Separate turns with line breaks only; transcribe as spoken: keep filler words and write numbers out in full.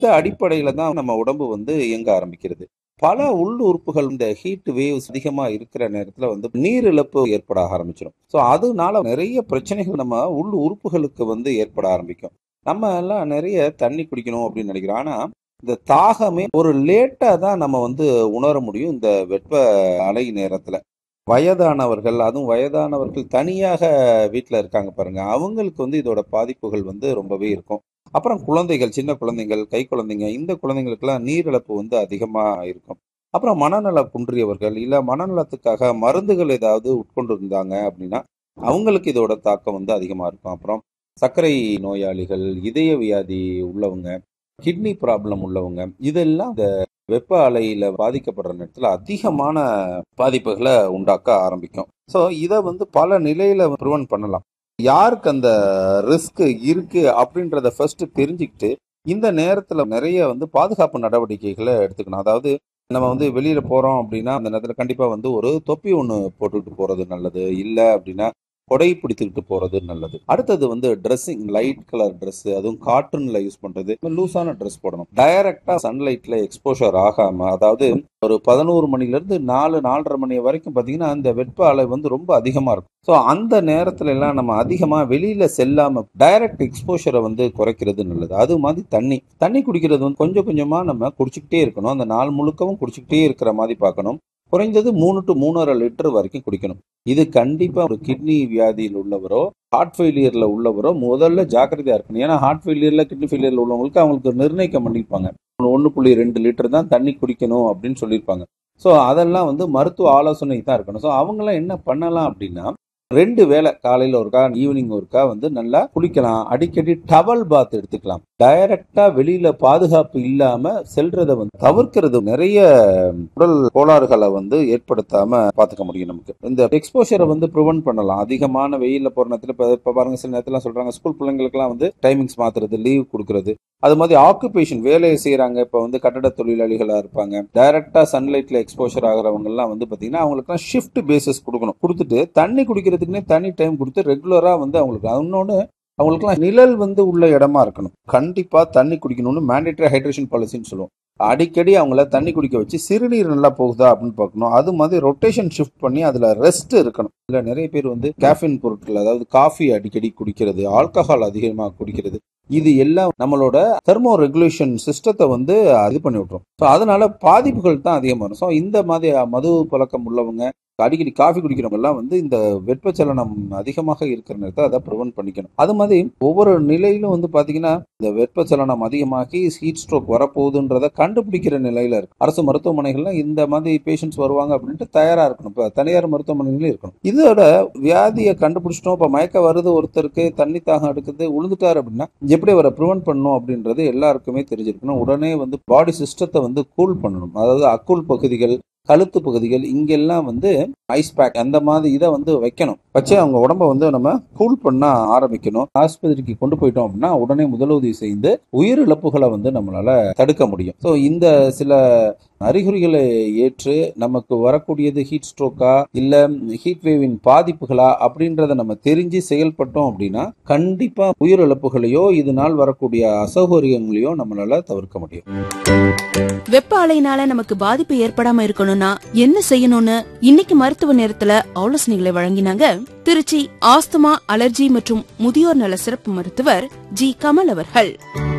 இந்த அடிப்படையில தான் நம்ம உடம்பு வந்து இயங்க ஆரம்பிக்கிறது. பல உள் உறுப்புகள் இந்த ஹீட் வேவ்ஸ் அதிகமா இருக்கிற நேரத்துல வந்து நீர் இழப்பு ஏற்பட ஆரம்பிச்சிடும். ஸோ அதனால நிறைய பிரச்சனைகள் நம்ம உள் உறுப்புகளுக்கு வந்து ஏற்பட ஆரம்பிக்கும். நம்ம எல்லாம் நிறைய தண்ணி குடிக்கணும் அப்படின்னு நினைக்கிறோம். ஆனா இந்த தாகமே ஒரு லேட்டா தான் நம்ம வந்து உணர முடியும் இந்த வெப்ப அலை நேரத்துல. வயதானவர்கள், அதுவும் வயதானவர்கள் தனியாக வீட்டில் இருக்காங்க பாருங்க, அவங்களுக்கு வந்து இதோட பாதிப்புகள் வந்து ரொம்பவே இருக்கும். அப்புறம் குழந்தைகள், சின்ன குழந்தைகள், கை குழந்தைங்க, இந்த குழந்தைங்களுக்கெல்லாம் நீர் இழப்பு வந்து அதிகமா இருக்கும். அப்புறம் மனநல குன்றியவர்கள், இல்ல மனநலத்துக்காக மருந்துகள் ஏதாவது உட்கொண்டு இருந்தாங்க அப்படின்னா அவங்களுக்கு இதோட தாக்கம் வந்து அதிகமா இருக்கும். அப்புறம் சர்க்கரை நோயாளிகள், இதய வியாதி உள்ளவங்க, கிட்னி ப்ராப்ளம் உள்ளவங்க, இதெல்லாம் இந்த வெப்ப அலையில பாதிக்கப்படுற நேரத்துல அதிகமான பாதிப்புகளை உண்டாக்க ஆரம்பிக்கும். ஸோ இதை வந்து பல நிலையில ப்ரிவென்ட் பண்ணலாம். யாருக்கு அந்த ரிஸ்க் இருக்கு அப்படின்றத ஃபர்ஸ்ட் தெரிஞ்சுக்கிட்டு இந்த நேரத்துல நிறைய வந்து பாதுகாப்பு நடவடிக்கைகளை எடுத்துக்கணும். அதாவது நம்ம வந்து வெளியில போறோம் அப்படின்னா அந்த நேரத்துல கண்டிப்பா வந்து ஒரு தொப்பி ஒண்ணு போட்டுட்டு போறது நல்லது. இல்ல அப்படின்னா கொடை பிடித்துக்கிட்டு போறது நல்லது. அடுத்தது வந்து ட்ரெஸ்ஸிங், லைட் கலர் ட்ரெஸ், அதுவும் காட்டன்ல யூஸ் பண்றது, லூஸான ட்ரெஸ் போடணும். டைரக்டா சன்லைட்ல எக்ஸ்போஷர் ஆகாம, அதாவது ஒரு பதினோரு மணில இருந்து நாலு நாலரை மணி வரைக்கும் பாத்தீங்கன்னா அந்த வெப்ப அலை வந்து ரொம்ப அதிகமா இருக்கும். ஸோ அந்த நேரத்துல எல்லாம் நம்ம அதிகமா வெளியில செல்லாம டைரக்ட் எக்ஸ்போஷரை வந்து குறைக்கிறது நல்லது. அது மாதிரி தண்ணி தண்ணி குடிக்கிறது வந்து கொஞ்சம் கொஞ்சமா நம்ம குடிச்சுக்கிட்டே இருக்கணும். அந்த நாள் முழுக்கவும் குடிச்சுக்கிட்டே இருக்கிற மாதிரி பார்க்கணும். குறைந்தது மூணு டு மூணரை லிட்டர் வரைக்கும் குடிக்கணும். இது கண்டிப்பா ஒரு கிட்னி வியாதியில் உள்ளவரோ, ஹார்ட் ஃபெயிலியர்ல உள்ளவரோ முதல்ல ஜாக்கிரதையா இருக்கணும். ஏன்னா ஹார்ட் ஃபெயிலியர்ல, கிட்னி ஃபெயிலியர்ல உள்ளவங்களுக்கு அவங்களுக்கு நிர்ணயிக்கம் பண்ணிருப்பாங்க, ஒன்னு புள்ளி ரெண்டு லிட்டர் தான் தண்ணி குடிக்கணும் அப்படின்னு சொல்லியிருப்பாங்க. ஸோ அதெல்லாம் வந்து மருத்துவ ஆலோசனை தான் இருக்கணும். ஸோ அவங்களாம் என்ன பண்ணலாம் அப்படின்னா, ரெண்டு வேளை காலையில ஒருக்கா ஈவினிங் ஒருக்கா வந்து நல்லா குளிக்கலாம். அடிக்கடி டவல் பாத் எடுத்துக்கலாம். டைரக்டா வெளியில பாதுகாப்பு இல்லாம செல்றதை வந்து தவிர்க்கிறது நிறைய உடல் கோளாறுகளை வந்து ஏற்படுத்தாம பாத்துக்க முடியும். நமக்கு இந்த எக்ஸ்போஷரை வந்து ப்ரிவென்ட் பண்ணலாம். அதிகமான வெயில போற நேரத்துல இப்ப பாருங்க, சில நேரத்துல சொல்றாங்க ஸ்கூல் பிள்ளைங்களுக்கு எல்லாம் வந்து டைமிங்ஸ் மாத்துறது, லீவ் கொடுக்கறது. அது மாதிரி ஆக்குபேஷன் வேலையை செய்யறாங்க, இப்ப வந்து கட்டட தொழிலாளிகளா இருப்பாங்க, டைரக்டா சன்லைட்ல எக்ஸ்போஷர் ஆகிறவங்க எல்லாம் வந்து பாத்தீங்கன்னா அவங்களுக்கு ஷிஃப்ட் பேசிஸ் கொடுக்கணும். கொடுத்துட்டு தண்ணி குடிக்கிறதுக்குன்னே தனி டைம் கொடுத்து ரெகுலரா வந்து அவங்களுக்கு இன்னொன்னு அவங்களுக்குலாம் நிழல் வந்து உள்ள இடமா இருக்கணும். கண்டிப்பா தண்ணி குடிக்கணும்னு மேண்டேட்டரி ஹைட்ரேஷன் பாலிசின்னு சொல்லுவோம். அடிக்கடி அவங்கள தண்ணி குடிக்க வச்சு சிறுநீர் நல்லா போகுதா அப்படின்னு பார்க்கணும். அது மாதிரி ரொட்டேஷன் ஷிஃப்ட் பண்ணி அதுல ரெஸ்ட் இருக்கணும். இல்ல நிறைய பேர் வந்து கேஃபின் பொருட்கள், அதாவது காஃபி அடிக்கடி குடிக்கிறது, ஆல்கஹால் அதிகமா குடிக்கிறது, இது எல்லாம் நம்மளோட தெர்மோ ரெகுலேஷன் சிஸ்டத்தை வந்து இது பண்ணி விட்டுரும். ஸோ அதனால பாதிப்புகள் தான் அதிகமாக வரும். ஸோ இந்த மாதிரி மது பழக்கம் உள்ளவங்க, அடிக்கடி காஃபி குடிக்கிறவங்க எல்லாம் வந்து இந்த வெப்பச்சலனம் அதிகமாக இருக்கிற நேரத்தை அதை ப்ரிவென்ட் பண்ணிக்கணும். அது மாதிரி ஒவ்வொரு நிலையிலும் வந்து பாத்தீங்கன்னா இந்த வெப்பச்சலனம் அதிகமாகி ஹீட் ஸ்ட்ரோக் வரப்போகுதுன்றத கண்டுபிடிக்கிற நிலையில இருக்கு. அரசு மருத்துவமனைகள்ல இந்த மாதிரி பேஷண்ட்ஸ் வருவாங்க அப்படின்ட்டு தயாரா இருக்கணும். இப்ப தனியார் மருத்துவமனைகளும் இருக்கணும். இதோட வியாதியை கண்டுபிடிச்சிட்டோம், இப்ப மயக்க வருது, ஒருத்தருக்கு தண்ணி தாகம் எடுக்குது, உழுந்துட்டாரு அப்படின்னா எப்படி அவரை ப்ரிவென்ட் பண்ணணும் அப்படின்றது எல்லாருக்குமே தெரிஞ்சிருக்கணும். உடனே வந்து பாடி சிஸ்டத்தை வந்து கூல் பண்ணணும். அதாவது அக்குள் பகுதிகள், கழுத்து பகுதிகள், இங்கெல்லாம் வந்து ஐஸ் பேக் அந்த மாதிரி இதை வந்து வைக்கணும். வச்சு அவங்க உடம்ப வந்து நம்ம கூல் பண்ண ஆரம்பிக்கணும். ஆஸ்பத்திரிக்கு கொண்டு போயிட்டோம் அப்படின்னா உடனே முதலுதவி செய்து உயிர் இழப்புகளை வந்து நம்மளால தடுக்க முடியும். ஸோ இந்த சில அறிகுறிகளை ஏற்று நமக்கு வரக்கூடியது ஹீட் ஸ்ட்ரோக்கா இல்ல ஹீட் வேவின் பாதிப்புகளா அப்படின்றத நம்ம தெரிஞ்சு செயல்பட்டோம் அப்படின்னா கண்டிப்பா உயிர் இழப்புகளையோ இதனால் வரக்கூடிய அசௌகரியங்களையோ நம்மளால தவிர்க்க முடியும்.
வெப்ப அலையினால நமக்கு பாதிப்பு ஏற்படாம இருக்கணும்னா என்ன செய்யணும்னு இன்னைக்கு மருத்துவ நேரத்துல ஆலோசனைகளை வழங்கினாங்க திருச்சி ஆஸ்துமா, அலர்ஜி மற்றும் முதியோர் நல சிறப்பு மருத்துவர் ஜி கமல் அவர்கள்.